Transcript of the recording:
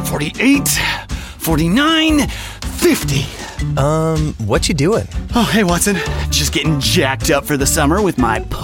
48, 49, 50. What you doing? Oh, hey, Watson. Just getting jacked up for the summer with my